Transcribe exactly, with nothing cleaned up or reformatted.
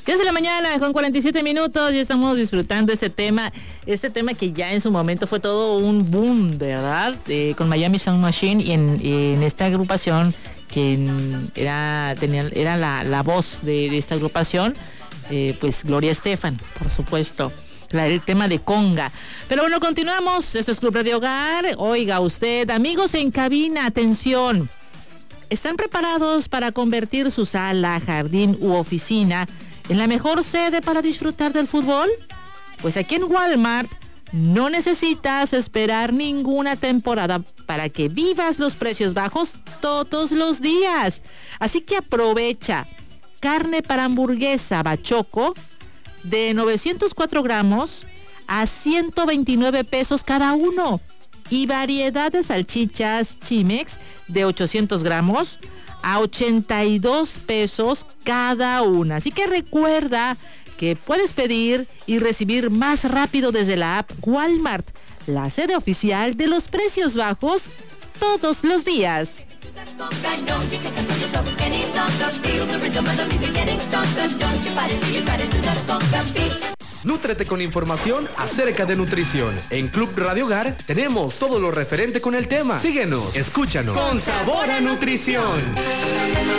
diez de la mañana con cuarenta y siete minutos y estamos disfrutando este tema, este tema que ya en su momento fue todo un boom, ¿verdad? Eh, con Miami Sound Machine y en, en esta agrupación que era, tenía, era la, la voz de, de esta agrupación, eh, pues Gloria Estefan, por supuesto. La, el tema de conga. Pero bueno, continuamos. Esto es Club Radio Hogar. Oiga usted, amigos en cabina, atención. ¿Están preparados para convertir su sala, jardín u oficina en la mejor sede para disfrutar del fútbol? Pues aquí en Walmart no necesitas esperar ninguna temporada para que vivas los precios bajos todos los días. Así que aprovecha. Carne para hamburguesa Bachoco de novecientos cuatro gramos a ciento veintinueve pesos cada uno. Y variedad de salchichas Chimex de ochocientos gramos a ochenta y dos pesos cada una. Así que recuerda que puedes pedir y recibir más rápido desde la app Walmart, la sede oficial de los precios bajos todos los días. Nútrete con información acerca de nutrición. En Club Radio Hogar tenemos todo lo referente con el tema. Síguenos, escúchanos. Con sabor a nutrición.